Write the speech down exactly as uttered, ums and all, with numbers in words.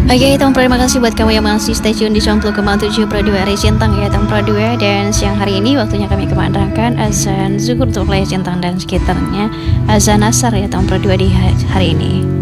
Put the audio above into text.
Oke, Tom, terima kasih buat kamu yang masih stay tune di sembilan puluh koma tujuh Pro dua R Centang ya, Tom Pro dua. Dan siang hari ini waktunya kami kemandangkan azan zuhur untuk wilayah Centang dan sekitarnya, azan asar ya, Tom Pro dua di hari ini.